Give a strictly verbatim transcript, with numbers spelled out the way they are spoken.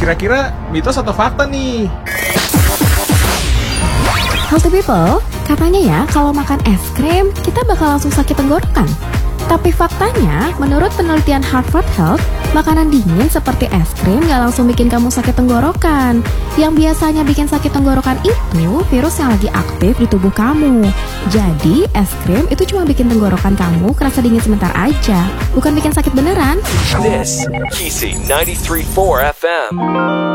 Kira-kira mitos atau fakta nih? Healthy people, katanya ya kalau makan es krim kita bakal langsung sakit tenggorokan. Tapi faktanya, menurut penelitian Harvard Health, makanan dingin seperti es krim gak langsung bikin kamu sakit tenggorokan. Yang biasanya bikin sakit tenggorokan itu virus yang lagi aktif di tubuh kamu. Jadi, es krim itu cuma bikin tenggorokan kamu kerasa dingin sebentar aja, bukan bikin sakit beneran. This, Kisi ninety-three point four F M.